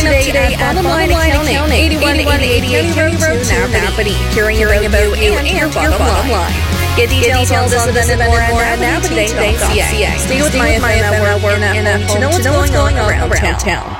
today at Bottom Line Accounting, 8188 County Road 2, Napanee, caring about you and your bottom line. Get details on this event and more at napanee.ca. Stay with my FM network and to know what's going on around town.